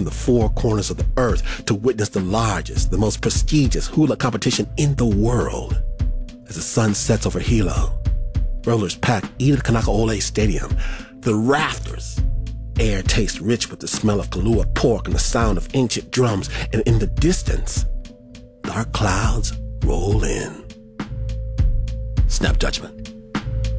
from the four corners of the earth to witness the largest, the most prestigious hula competition in the world. As the sun sets over Hilo, rollers pack Ida Kanakaole Stadium. The rafters. Air tastes rich with the smell of Kalua pork and the sound of ancient drums, and in the distance, dark clouds roll in. Snap judgment.